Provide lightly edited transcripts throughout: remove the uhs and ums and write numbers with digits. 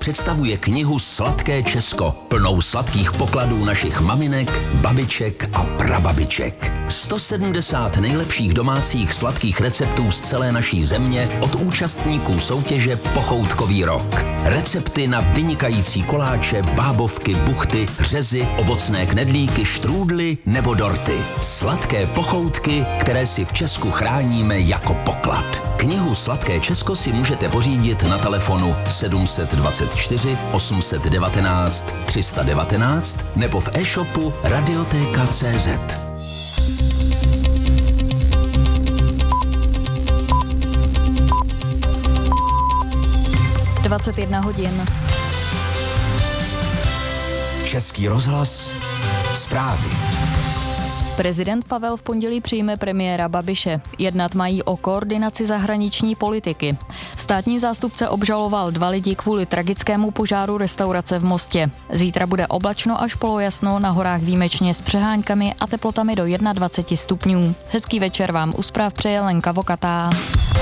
představuje knihu Sladké Česko, plnou sladkých pokladů našich maminek, babiček a prababiček. 170 nejlepších domácích sladkých receptů z celé naší země od účastníků soutěže Pochoutkový rok. Recepty na vynikající koláče, bábovky, buchty, řezy, ovocné knedlíky, štrůdly nebo dorty. Sladké pochoutky, které si v Česku chráníme jako poklad. Knihu Sladké Česko si můžete pořídit na telefonu 724 819 319 nebo v e-shopu Radioteka.cz. 21 hodin. Český rozhlas, zprávy. Prezident Pavel v pondělí přijme premiéra Babiše. Jednat mají o koordinaci zahraniční politiky. Státní zástupce obžaloval 2 lidi kvůli tragickému požáru restaurace v Mostě. Zítra bude oblačno až polojasno, na horách výjimečně s přeháňkami a teplotami do 21 stupňů. Hezký večer vám u zpráv přeje Lenka Vokatá.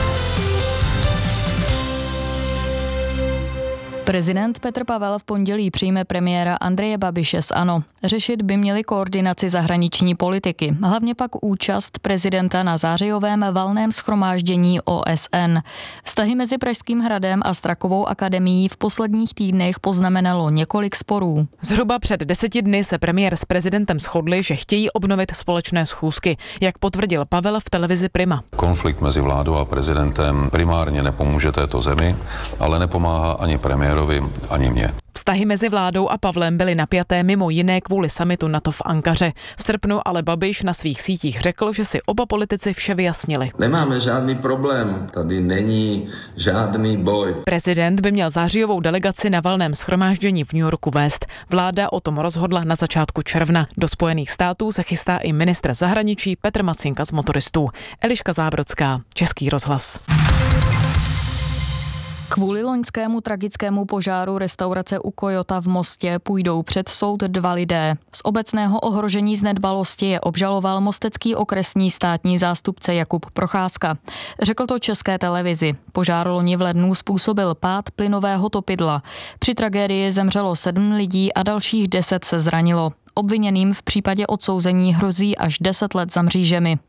Prezident Petr Pavel v pondělí přijme premiéra Andreje Babiše z ANO. Řešit by měli koordinaci zahraniční politiky, hlavně pak účast prezidenta na zářijovém valném shromáždění OSN. Vztahy mezi Pražským hradem a Strakovou akademií v posledních týdnech poznamenalo několik sporů. Zhruba před 10 dny se premiér s prezidentem shodli, že chtějí obnovit společné schůzky, jak potvrdil Pavel v televizi Prima. Konflikt mezi vládou a prezidentem primárně nepomůže této zemi, ale nepomáhá ani premiérovi, ani mě. Vztahy mezi vládou a Pavlem byly napjaté mimo jiné kvůli summitu NATO v Ankaře. V srpnu ale Babiš na svých sítích řekl, že si oba politici vše vyjasnili. Nemáme žádný problém, tady není žádný boj. Prezident by měl zářijovou delegaci na valném shromáždění v New Yorku vést. Vláda o tom rozhodla na začátku června. Do Spojených států se chystá i ministr zahraničí Petr Macinka z Motoristů. Eliška Zábrodská, Český rozhlas. Kvůli loňskému tragickému požáru restaurace u Kojota v Mostě půjdou před soud 2 lidé. Z obecného ohrožení z nedbalosti je obžaloval mostecký okresní státní zástupce Jakub Procházka. Řekl to České televizi. Požár loni v lednu způsobil pád plynového topidla. Při tragédii zemřelo 7 lidí a dalších 10 se zranilo. Obviněným v případě odsouzení hrozí až 10 let za mřížemi.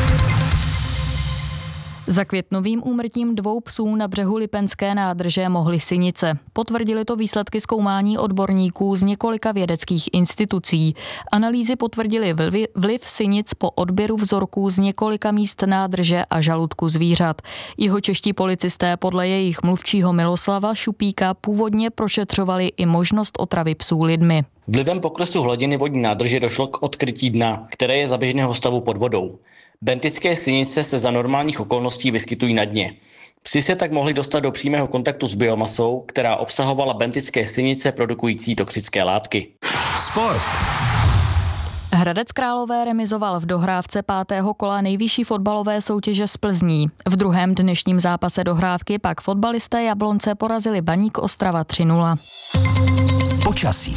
Za květnovým úmrtím 2 psů na břehu Lipenské nádrže mohly sinice. Potvrdili to výsledky zkoumání odborníků z několika vědeckých institucí. Analýzy potvrdily vliv sinic po odběru vzorků z několika míst nádrže a žaludku zvířat. Jihočeští policisté podle jejich mluvčího Miloslava Šupíka původně prošetřovali i možnost otravy psů lidmi. Vlivem poklesu hladiny vodní nádrže došlo k odkrytí dna, které je za běžného stavu pod vodou. Bentické sinice se za normálních okolností vyskytují na dně. Psi se tak mohli dostat do přímého kontaktu s biomasou, která obsahovala bentické sinice produkující toxické látky. Sport. Hradec Králové remizoval v dohrávce 5. kola nejvyšší fotbalové soutěže z Plzní. V druhém dnešním zápase dohrávky pak fotbalisté Jablonce porazili Baník Ostrava 3-0. Počasí.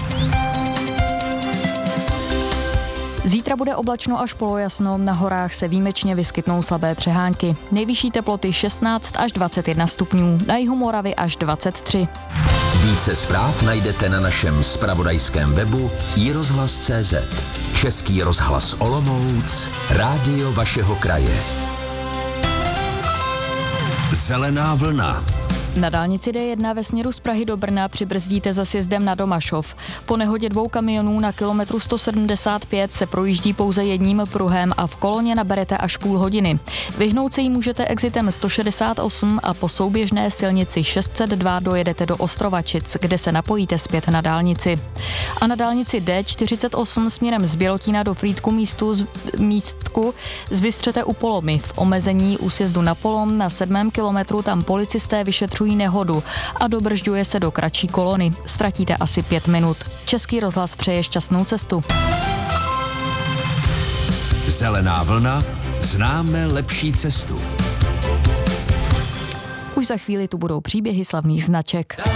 Zítra bude oblačno až polojasno, na horách se výjimečně vyskytnou slabé přehánky. Nejvyšší teploty 16 až 21 stupňů, na jihu Moravy až 23. Více zpráv najdete na našem zpravodajském webu iRozhlas.cz. Český rozhlas Olomouc, rádio vašeho kraje. Zelená vlna. Na dálnici D1 ve směru z Prahy do Brna přibrzdíte za sjezdem na Domašov. Po nehodě 2 kamionů na kilometru 175 se projíždí pouze jedním pruhem a v koloně naberete až půl hodiny. Vyhnout se jí můžete exitem 168 a po souběžné silnici 602 dojedete do Ostrovačic, kde se napojíte zpět na dálnici. A na dálnici D48 směrem z Bělotína do Frýdku místku zbystřete u Polomy. V omezení u sjezdu na Polom na 7. kilometru tam policisté vyšetřují nehodu a dobržďuje se do kratší kolony. Ztratíte asi 5 minut. Český rozhlas přeje šťastnou cestu. Zelená vlna, známe lepší cestu. Už za chvíli tu budou příběhy slavných značek.